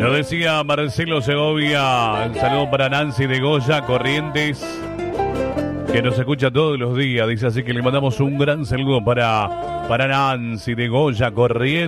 Lo decía Marcelo Segovia, un saludo para Nancy de Goya, Corrientes, que nos escucha todos los días, dice, así que le mandamos un gran saludo para Nancy de Goya, Corrientes.